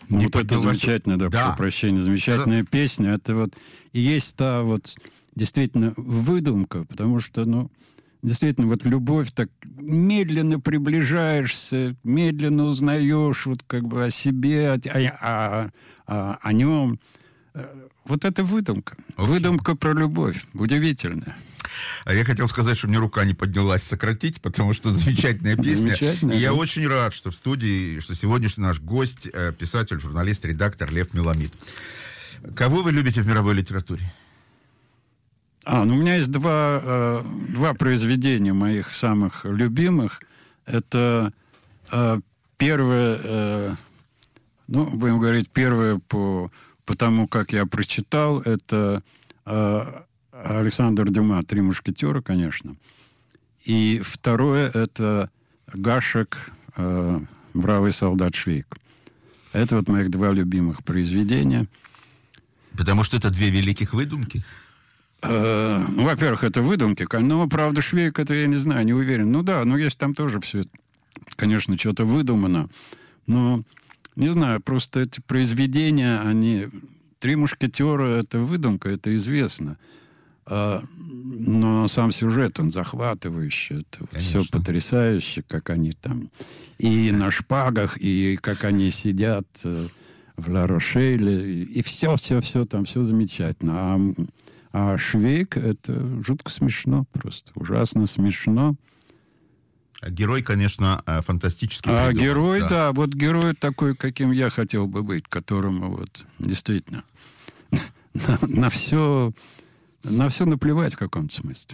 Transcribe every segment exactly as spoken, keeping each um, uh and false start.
Ну, не вот это замечательно, да, да. прошу прощения, замечательная это... песня. Это вот и есть та вот действительно выдумка, потому что, ну, действительно, вот любовь, так медленно приближаешься, медленно узнаешь вот как бы о себе, о, о, о, о нем. Вот это выдумка. Okay. Выдумка про любовь. Удивительная. А я хотел сказать, что мне рука не поднялась сократить, потому что замечательная песня. Замечательная, и да. я очень рад, что в студии, что сегодняшний наш гость, писатель, журналист, редактор Лев Меламид. Кого вы любите в мировой литературе? А, ну у меня есть два, э, два произведения моих самых любимых. Это э, первое, э, ну, будем говорить, первое по, по тому, как я прочитал, это э, Александр Дюма «Три мушкетера», конечно. И второе, это Гашек э, «Бравый солдат Швейк». Это вот моих два любимых произведения. Потому что это две великих выдумки? Э, ну, во-первых, это выдумки. Но, правда, Швейк, это я не знаю, не уверен. Ну да, но есть там тоже все, конечно, что-то выдумано. Но, не знаю, просто эти произведения, они... «Три мушкетера» — это выдумка, это известно. А, но сам сюжет, он захватывающий. Это все потрясающе, как они там и на шпагах, и как они сидят в Ла-Рошеле. И все-все-все там, все замечательно. А А Швейк — это жутко смешно просто. Ужасно смешно. Герой, конечно, фантастический. А придуман, герой, да. да. Вот герой такой, каким я хотел бы быть, которому вот действительно на, на все на все наплевать в каком-то смысле.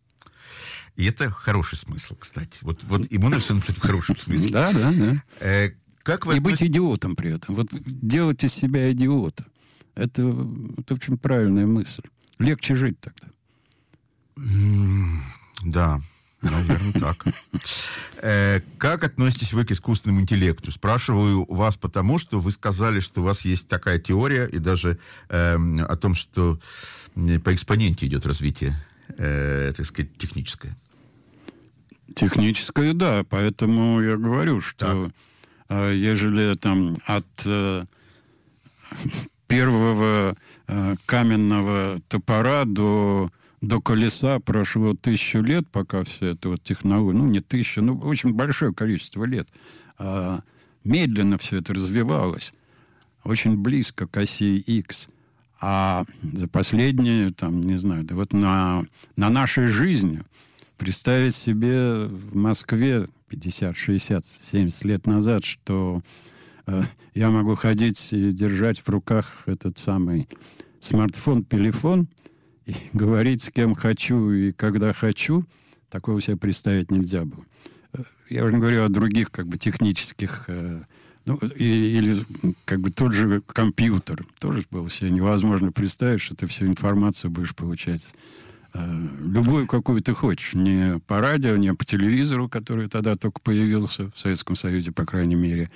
И это хороший смысл, кстати. Вот, вот ему на все наплевать в хорошем смысле. Да, да, да. Э, как вы И относ... быть идиотом при этом. Вот делать из себя идиота. Это, это очень правильная мысль. Легче жить тогда. Да, наверное, так. Э, как относитесь вы к искусственному интеллекту? Спрашиваю вас потому, что вы сказали, что у вас есть такая теория, и даже э, о том, что по экспоненте идет развитие, э, так сказать, техническое. Техническое, да. Поэтому я говорю, что э, ежели там от... Э, первого э, каменного топора до, до колеса прошло тысячу лет, пока все это вот технология, ну, не тысяча, ну, очень большое количество лет. А, медленно все это развивалось, очень близко к оси X. А за последние, там, не знаю, да вот на, на нашей жизни представить себе в Москве пятьдесят, шестьдесят, семьдесят лет назад, что... я могу ходить и держать в руках этот самый смартфон, пелефон и говорить с кем хочу и когда хочу. Такого себе представить нельзя было. Я уже не говорю о других как бы технических... Ну, или как бы тот же компьютер. Тоже было себе невозможно представить, что ты всю информацию будешь получать. Любую, какую ты хочешь. Не по радио, не по телевизору, который тогда только появился в Советском Союзе, по крайней мере,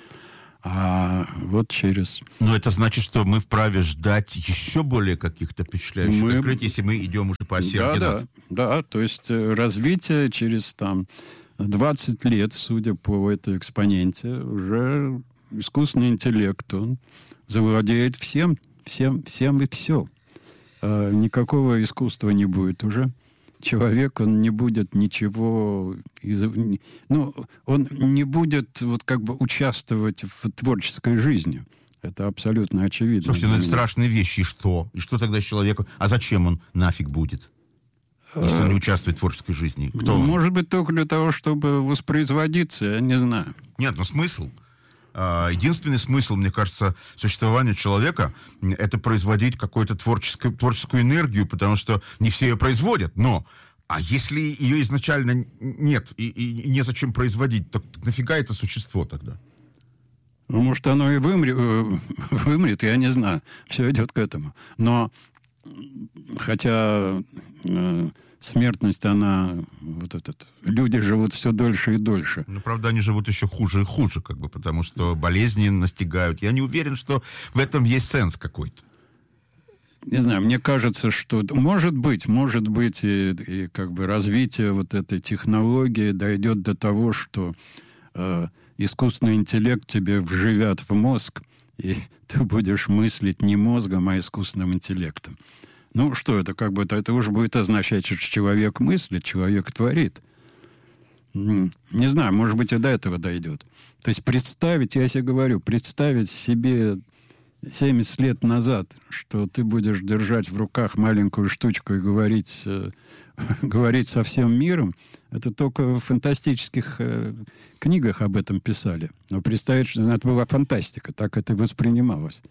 а вот через... Но это значит, что мы вправе ждать еще более каких-то впечатляющих мы... открытий, если мы идем уже по оси да, ординат. Да, да, то есть развитие через там двадцать лет, судя по этой экспоненте, уже искусственный интеллект, он завладеет всем, всем, всем и все. А, никакого искусства не будет уже. Человек, он не будет ничего... Из... Ну, он не будет вот как бы участвовать в творческой жизни. Это абсолютно очевидно. Слушайте, ну это страшные вещи. И что? И что тогда с человеком? А зачем он нафиг будет? Если он не участвует в творческой жизни? Кто он? Может быть, только для того, чтобы воспроизводиться, я не знаю. Нет, но смысл... Единственный смысл, мне кажется, существования человека — это производить какую-то творческую, творческую энергию, потому что не все ее производят. Но, а если ее изначально нет и, и, и незачем производить, то нафига это существо тогда? Может, оно и вымрет, вымрет, я не знаю. Все идет к этому. Но, хотя... смертность, она... Вот этот, люди живут все дольше и дольше. Ну, правда, они живут еще хуже и хуже, как бы, потому что болезни настигают. Я не уверен, что в этом есть сенс какой-то. Не знаю, мне кажется, что... Может быть, может быть, и, и как бы развитие вот этой технологии дойдет до того, что э, искусственный интеллект тебе вживят в мозг, и ты будешь мыслить не мозгом, а искусственным интеллектом. Ну, что это? Как бы это уже будет означать, что человек мыслит, человек творит. Не знаю, может быть, и до этого дойдет. То есть представить, я себе говорю, представить себе семьдесят лет назад, что ты будешь держать в руках маленькую штучку и говорить, э, говорить со всем миром, это только в фантастических э, книгах об этом писали. Но представить, что это была фантастика, так это воспринималось.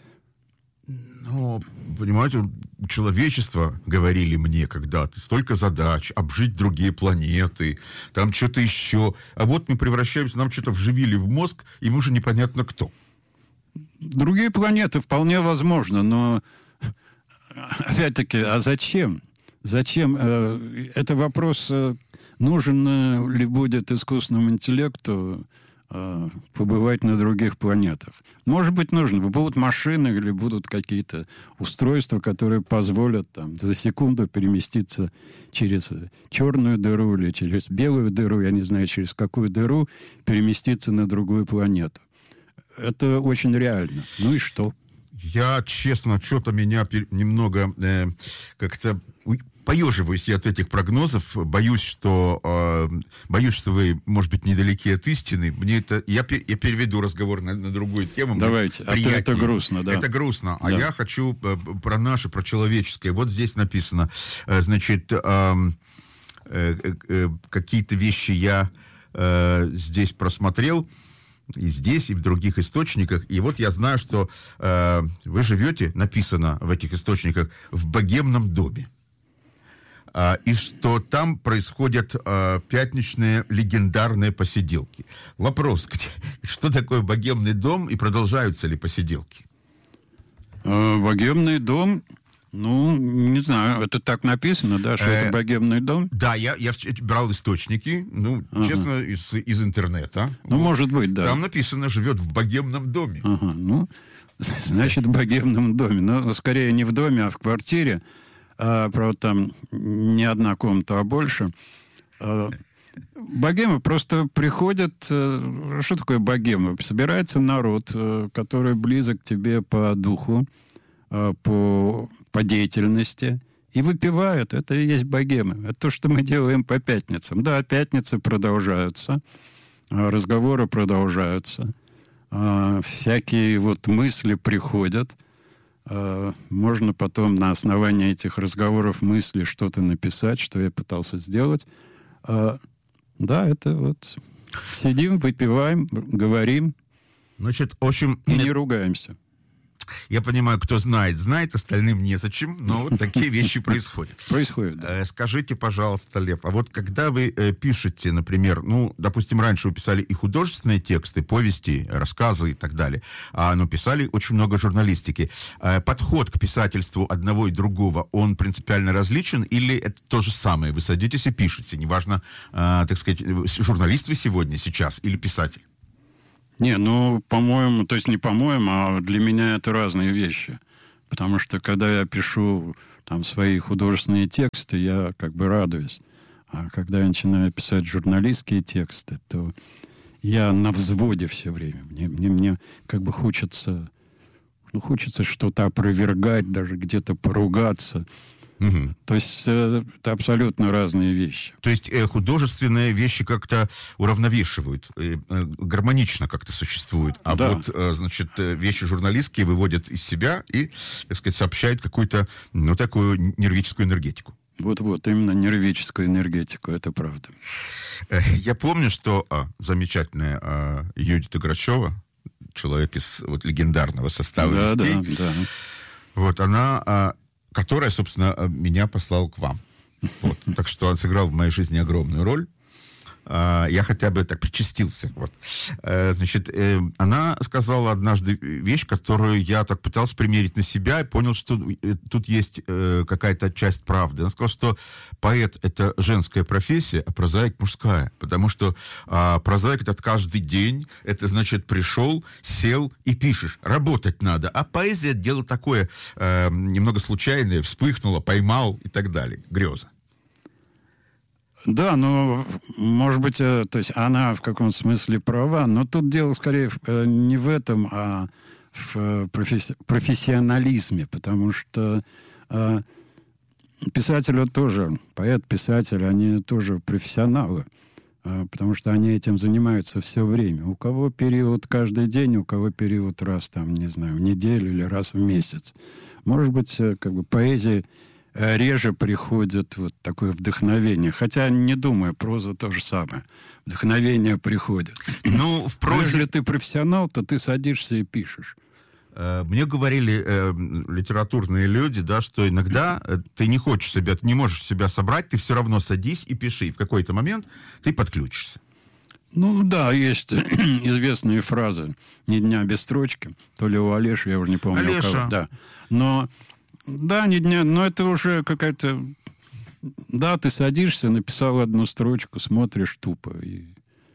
Ну, понимаете, у человечества, говорили мне когда-то, столько задач, обжить другие планеты, там что-то еще. А вот мы превращаемся, нам что-то вживили в мозг, и мы уже непонятно кто. Другие планеты вполне возможно, но опять-таки, а зачем? Зачем? Это вопрос, нужен ли будет искусственному интеллекту побывать на других планетах. Может быть, нужно. Будут машины или будут какие-то устройства, которые позволят там, за секунду переместиться через черную дыру или через белую дыру, я не знаю, через какую дыру, переместиться на другую планету. Это очень реально. Ну и что? Я, честно, что-то меня немного э, как-то... Поеживаюсь я от этих прогнозов, боюсь, что э, боюсь, что вы, может быть, недалеки от истины. Мне это, я, я переведу разговор на, на другую тему. Давайте, а то это грустно, да. Это грустно, да. А я хочу э, про наше, про человеческое. Вот здесь написано, э, значит, э, э, э, какие-то вещи я э, здесь просмотрел, и здесь, и в других источниках. И вот я знаю, что э, вы живете, написано в этих источниках, в богемном доме. И что там происходят э, пятничные легендарные посиделки. Вопрос, где, что такое богемный дом и продолжаются ли посиделки? Э, богемный дом, ну, не знаю, это так написано, да, что э, это богемный дом? Да, я, я брал источники, ну, ага. честно, из, из интернета. Ну, вот. Может быть, да. Там написано, живет в богемном доме. Ага, ну, значит, в богемном доме. Но скорее не в доме, а в квартире. А, правда, там не одна комната, а больше. А, богемы просто приходят... Что такое богема? Собирается народ, который близок к тебе по духу, по, по деятельности, и выпивают. Это и есть богемы. Это то, что мы делаем по пятницам. Да, пятницы продолжаются, разговоры продолжаются, всякие вот мысли приходят. Можно потом на основании этих разговоров, мыслей что-то написать, что я пытался сделать. Да, это вот сидим, выпиваем, говорим. Значит, в общем... И не ругаемся. Я понимаю, кто знает, знает, остальным незачем, но вот такие вещи происходят. Происходит, да. Скажите, пожалуйста, Лев, а вот когда вы пишете, например, ну, допустим, раньше вы писали и художественные тексты, повести, рассказы и так далее, но писали очень много журналистики. Подход к писательству одного и другого, он принципиально различен или это то же самое? Вы садитесь и пишете, неважно, так сказать, журналист вы сегодня, сейчас или писатель? Не, ну, по-моему, то есть не по-моему, а для меня это разные вещи. Потому что, когда я пишу там свои художественные тексты, я как бы радуюсь. А когда я начинаю писать журналистские тексты, то я на взводе все время. Мне, мне, мне как бы хочется, ну, хочется что-то опровергать, даже где-то поругаться. Угу. То есть э, это абсолютно разные вещи. То есть э, художественные вещи как-то уравновешивают, э, э, гармонично как-то существуют, а да. вот, э, значит, вещи журналистские выводят из себя и, так сказать, сообщают какую-то, ну, такую нервическую энергетику. Вот-вот, именно нервическую энергетику, это правда. Э, я помню, что а, замечательная а, Юдита Грачева, человек из вот, легендарного состава да, «Вестей», да, да. вот она... А, которая, собственно, меня послала к вам. Вот. Так что он сыграл в моей жизни огромную роль. Я хотя бы так причастился. Вот. Значит, она сказала однажды вещь, которую я так пытался примерить на себя и понял, что тут есть какая-то часть правды. Она сказала, что поэт — это женская профессия, а прозаик — мужская. Потому что прозаик — это каждый день, это значит пришел, сел и пишешь. Работать надо. А поэзия — дело такое немного случайное, вспыхнуло, поймал и так далее. Греза. Да, ну, может быть, то есть она в каком-то смысле права, но тут дело скорее не в этом, а в професси- профессионализме, потому что э, писатели тоже, поэт-писатель, они тоже профессионалы, э, потому что они этим занимаются все время. У кого период каждый день, у кого период раз, там, не знаю, в неделю или раз в месяц. Может быть, э, как бы поэзия реже приходит вот такое вдохновение. Хотя, не думаю, проза то же самое. Вдохновение приходит. Ну, в прозе... Если ты профессионал, то ты садишься и пишешь. Мне говорили э, литературные люди, да, что иногда ты не хочешь себя, ты не можешь себя собрать, ты все равно садись и пиши. И в какой-то момент ты подключишься. Ну, да, есть известные фразы «Ни дня без строчки». То ли у Олеши, я уже не помню. Олеша. У кого. Да. Но, да, ни дня, но это уже какая-то... Да, ты садишься, написал одну строчку, смотришь тупо. И...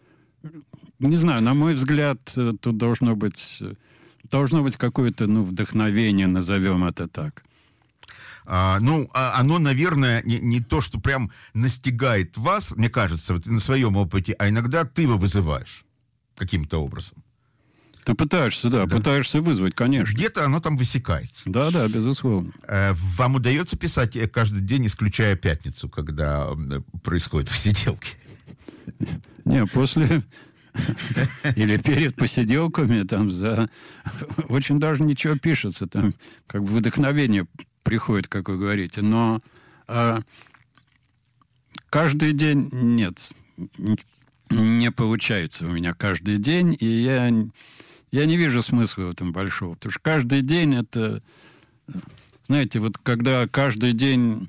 Не знаю, на мой взгляд, тут должно быть... Должно быть какое-то, ну, вдохновение, назовем это так. А, ну, а оно, наверное, не, не то, что прям настигает вас, мне кажется, вот на своем опыте, а иногда ты его вызываешь каким-то образом. Ты пытаешься, да, да, пытаешься вызвать, конечно. Где-то оно там высекается. Да, да, безусловно. Вам удается писать каждый день, исключая пятницу, когда происходят посиделки? Не, после... Или перед посиделками там за... Очень даже ничего пишется. Там как бы вдохновение приходит, как вы говорите. Но а, каждый день нет. Не получается у меня каждый день. И я, я не вижу смысла в этом большого. Потому что каждый день это... Знаете, вот когда каждый день...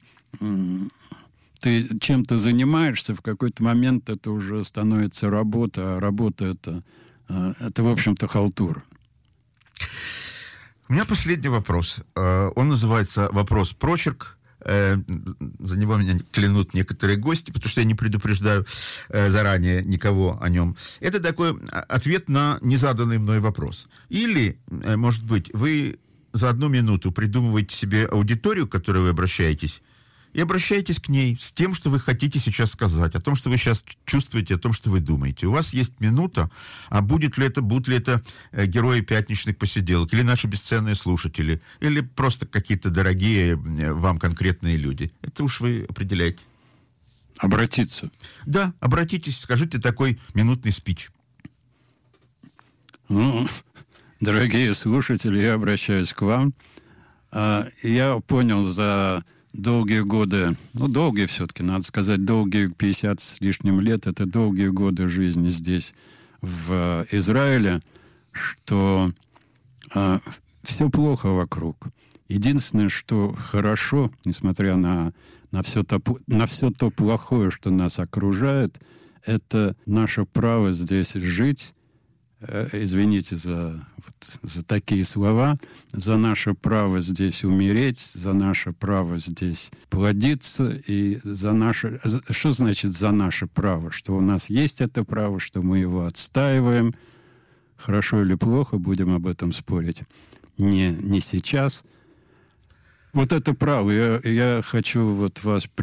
ты чем-то занимаешься, в какой-то момент это уже становится работа, а работа это, это в общем-то, халтура. У меня последний вопрос. Он называется «Вопрос прочерк». За него меня клянут некоторые гости, потому что я не предупреждаю заранее никого о нем. Это такой ответ на незаданный мной вопрос. Или, может быть, вы за одну минуту придумываете себе аудиторию, к которой вы обращаетесь, и обращайтесь к ней с тем, что вы хотите сейчас сказать, о том, что вы сейчас чувствуете, о том, что вы думаете. У вас есть минута, а будет ли это, будут ли это э, герои пятничных посиделок, или наши бесценные слушатели, или просто какие-то дорогие э, вам конкретные люди. Это уж вы определяете. Обратиться. Да, обратитесь, скажите такой минутный спич. Ну, дорогие слушатели, я обращаюсь к вам. Я понял за... долгие годы, ну, долгие все-таки, надо сказать, долгие пятьдесят с лишним лет, это долгие годы жизни здесь, в Израиле, что э, все плохо вокруг. Единственное, что хорошо, несмотря на, на, все то, на все то плохое, что нас окружает, это наше право здесь жить, извините за, вот, за такие слова, за наше право здесь умереть, за наше право здесь плодиться, и за наше... Что значит «за наше право»? Что у нас есть это право, что мы его отстаиваем. Хорошо или плохо, будем об этом спорить не, не сейчас. Вот это право. Я, я хочу вот вас